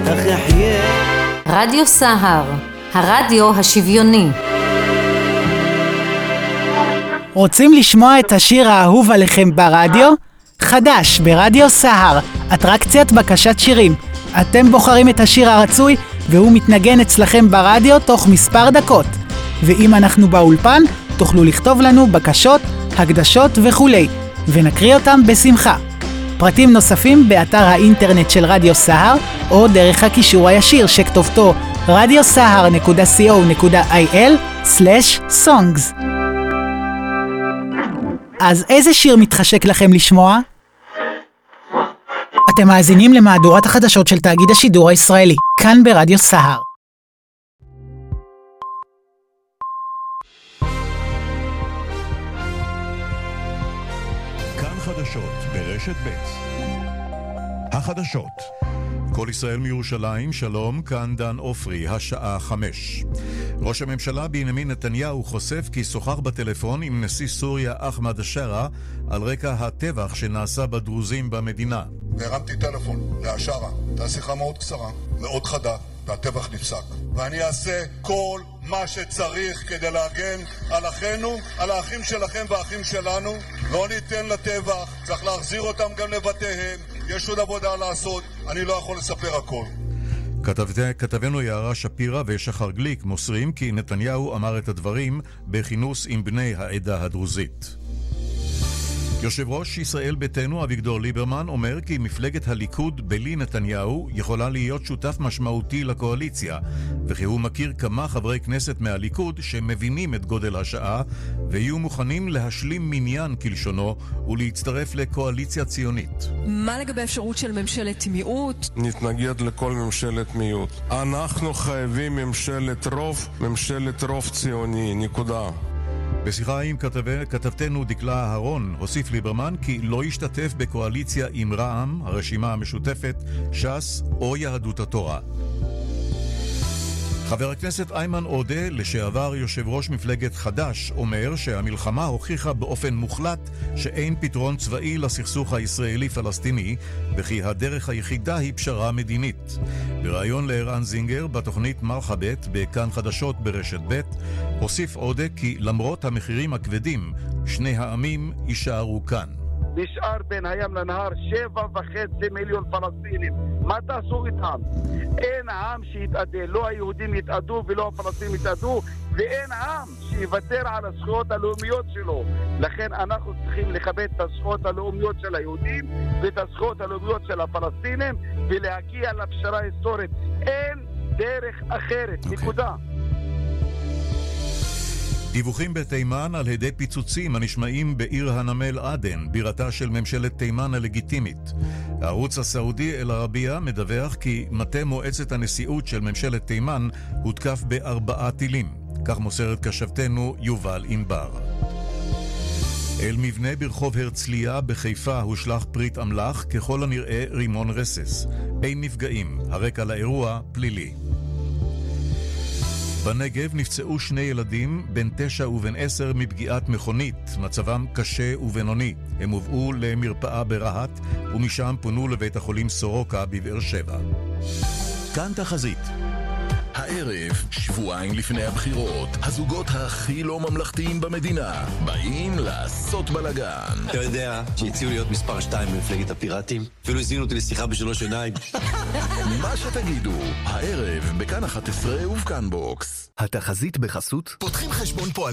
כך יחיה. רדיו סהר, הרדיו השוויוני. רוצים לשמוע את השיר האהוב עליכם ברדיו? חדש ברדיו סהר, אטרקציית בקשת שירים. אתם בוחרים את השיר הרצוי והוא מתנגן אצלכם ברדיו תוך מספר דקות. ואם אנחנו באולפן, תוכלו לכתוב לנו בקשות, הקדשות וכולי, ונקריא אותם בשמחה. פרטים נוספים באתר האינטרנט של רדיו סהר, או דרך הקישור הישיר שכתובתו radiosahar.co.il/songs. אז איזה שיר מתחשק לכם לשמוע? אתם מאזינים למהדורת החדשות של תאגיד השידור הישראלי, כאן ברדיו סהר. כאן חדשות ברשת ב'. החדשות. כל ישראל מירושלים, שלום, כאן דן אופרי, השעה 5. ראש הממשלה בנימין נתניהו חושף כי שוחח בטלפון עם נשיא סוריה אחמד א-שרה על רקע הטבח שנעשה בדרוזים במדינה. הרמתי טלפון ל-א-שרה, הייתה שיחה מאוד קצרה, מאוד חדה, והטבח נפסק. ואני אעשה כל מה שצריך כדי להגן על אחינו, על האחים שלכם והאחים שלנו. לא ניתן לטבח, צריך להחזיר אותם גם לבתיהם. יש עוד עבודה לעשות, אני לא יכול לספר הכל. כתבנו יערה שפירה ושחר גליק מוסרים כי נתניהו אמר את הדברים בכינוס עם בני העדה הדרוזית. יושב ראש ישראל ביתנו אביגדור ליברמן אומר כי מפלגת הליכוד בלי נתניהו יכולה להיות שותף משמעותי לקואליציה, וכי הוא מכיר כמה חברי כנסת מהליכוד שמבינים את גודל השעה ויהיו מוכנים להשלים מניין כלשונו ולהצטרף לקואליציה ציונית. מה לגבי אפשרות של ממשלת מיעוט? נתנגד לכל ממשלת מיעוט. אנחנו חייבים ממשלת רוב ציוני, נקודה. בשיחה עם כתבתנו דקלה אהרון, הוסיף ליברמן כי לא ישתתף בקואליציה עם רע"מ, הרשימה המשותפת, ש"ס או יהדות התורה. חבר הכנסת איימן עודה, לשעבר יושב ראש מפלגת חד"ש, אומר שהמלחמה הוכיחה באופן מוחלט שאין פתרון צבאי לסכסוך הישראלי-פלסטיני, וכי הדרך היחידה היא פשרה מדינית. בראיון לערן זינגר בתוכנית מרחבת בכאן חדשות ברשת ב', הוסיף עודה כי למרות המחירים הכבדים, שני העמים יישארו כאן. נשאר בין הים לנהר 7.5 מיליון פלסטינים. מה תעשו איתם? אין עם שיתעדה, לא היהודים יתעדו ולא הפלסטינים יתעדו, ואין עם שיוותר על הזכויות הלאומיות שלו. לכן אנחנו צריכים לכבד את הזכויות הלאומיות של היהודים ואת הזכויות הלאומיות של הפלסטינים ולהגיע לפשרה היסטורית. אין דרך אחרת, נקודה. דיווחים בתימן על הדי פיצוצים הנשמעים בעיר הנמל עדן, בירתה של ממשלת תימן הלגיטימית. הערוץ הסעודי אל-ערבייה מדווח כי מטה מועצת הנשיאות של ממשלת תימן הותקף ב4 טילים. כך מוסרת כשבתנו יובל ענבר. אל מבנה ברחוב הרצליה בחיפה הושלח פריט אמל"ח, ככל הנראה רימון רסס. אין נפגעים, הרקע לאירוע פלילי. בנגב נפצעו 2 ילדים, בן 9 ובן 10 מפגיעת מכונית, מצבם קשה ובינוני. הם הובאו למרפאה ברהט, ומשם פונו לבית החולים סורוקה בבאר שבע. כאן תחזית. הערב, שבועיים לפני הבחירות, הזוגות הכי לא ממלכתיים במדינה באים לעשות בלגן. אתה יודע שהציעו להיות מספר 2 במפלגת הפיראטים? אפילו הזמינו אותי לשיחה בשלוש עיניים. מה שתגידו, הערב בכאן 11 ובכאן בוקס. התחזית בחסות פותחים חשבון פועל